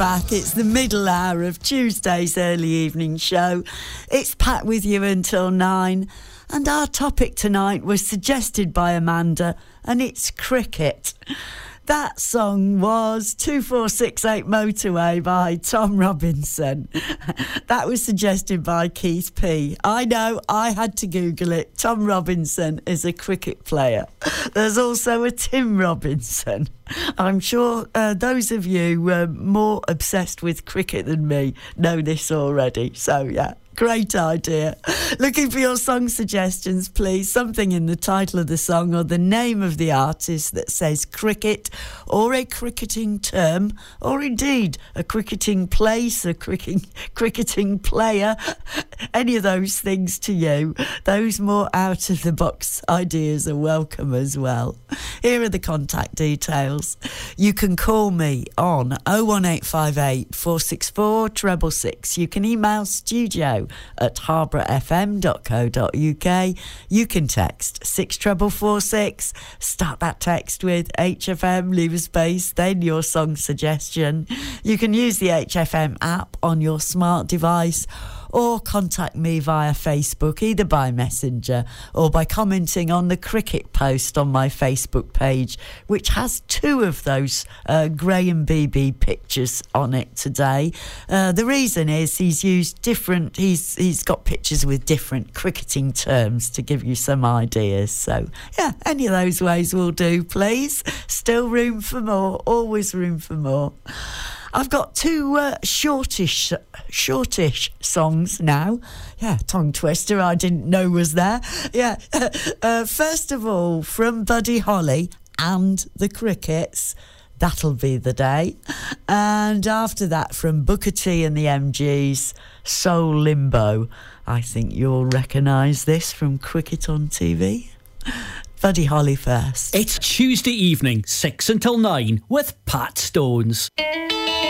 back. It's the middle hour of Tuesday's early evening show. It's Pat with you until 9. And our topic tonight was suggested by Amanda, and it's cricket. That song was 2468 Motorway by Tom Robinson. That was suggested by Keith P. I know, I had to Google it. Tom Robinson is a cricket player. There's also a Tim Robinson. I'm sure those of you more obsessed with cricket than me know this already. So, yeah. Great idea. Looking for your song suggestions, please. Something in the title of the song or the name of the artist that says cricket or a cricketing term or indeed a cricketing place, a cricketing player. Any of those things to you. Those more out of the box ideas are welcome as well. Here are the contact details. You can call me on 01858 464 666. You can email studio@harbourfm.co.uk. You can text 64446. Start that text with HFM, leave a space, then your song suggestion. You can use the HFM app on your smart device or contact me via Facebook, either by Messenger or by commenting on the cricket post on my Facebook page, which has two of those Graham Beebe pictures on it today. The reason is he's used different, he's got pictures with different cricketing terms to give you some ideas. So, yeah, any of those ways will do, please. Still room for more, always room for more. I've got two shortish songs now. Yeah, tongue twister I didn't know was there. Yeah, first of all, from Buddy Holly and the Crickets, That'll Be the Day. And after that, from Booker T and the MGs, Soul Limbo. I think you'll recognise this from Cricket on TV. Buddy Holly first. It's Tuesday evening, 6 until 9, with Pat Stones.